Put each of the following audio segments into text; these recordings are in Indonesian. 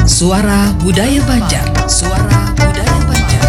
Suara Budaya Banjar. Suara Budaya Banjar.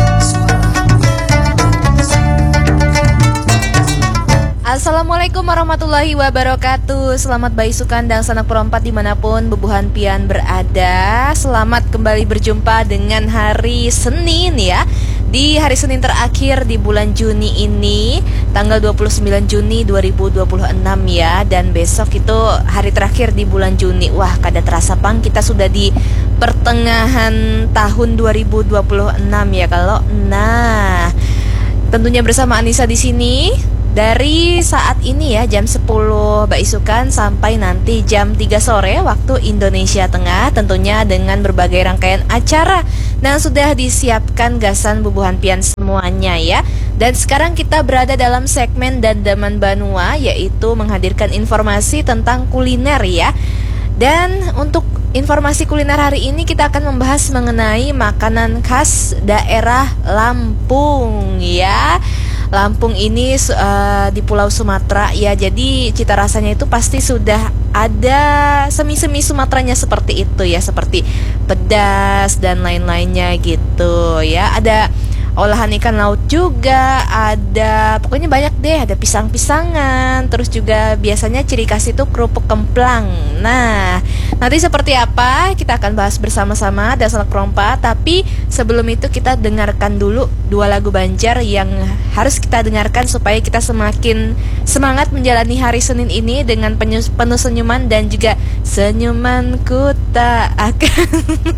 Assalamualaikum warahmatullahi wabarakatuh. Selamat baisukan dan sanak perompat dimanapun bebuhan pian berada. Selamat kembali berjumpa dengan hari Senin ya. Di hari Senin terakhir di bulan Juni ini, tanggal 29 Juni 2026 ya. Dan besok itu hari terakhir di bulan Juni. Wah, kada terasa pang kita sudah di pertengahan tahun 2026 ya kalau. Nah, tentunya bersama Anissa di sini. Dari saat ini ya jam 10 baisukan sampai nanti jam 3 sore waktu Indonesia Tengah, tentunya dengan berbagai rangkaian acara yang sudah disiapkan gasan bubuhan pian semuanya ya. Dan sekarang kita berada dalam segmen Dandaman Banua, yaitu menghadirkan informasi tentang kuliner ya. Dan untuk informasi kuliner hari ini kita akan membahas mengenai makanan khas daerah Lampung ya. Lampung ini di Pulau Sumatera ya, jadi cita rasanya itu pasti sudah ada semi-semi Sumateranya seperti itu ya, seperti pedas dan lain-lainnya gitu ya. Ada olahan ikan laut juga, ada pokoknya banyak deh, ada pisang-pisangan, terus juga biasanya ciri khas itu kerupuk kemplang. Nah, nanti seperti apa kita akan bahas bersama-sama dan sanak perompat. Tapi sebelum itu kita dengarkan dulu dua lagu Banjar yang harus kita dengarkan supaya kita semakin semangat menjalani hari Senin ini dengan penuh senyuman dan juga senyumanku tak akan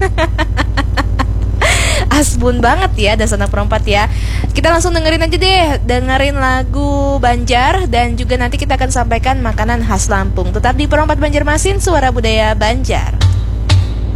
asbun banget ya dan sanak perompat ya. Kita langsung dengerin aja deh, dengerin lagu Banjar dan juga nanti kita akan sampaikan makanan khas Lampung. Tetap di Perompat Banjarmasin, Suara Budaya Banjar.